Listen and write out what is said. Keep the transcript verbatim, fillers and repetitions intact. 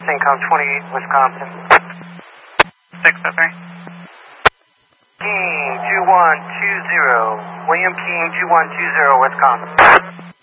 Syncom twenty-eight, Wisconsin. six oh three. King two one two zero, William King two one two zero, Wisconsin.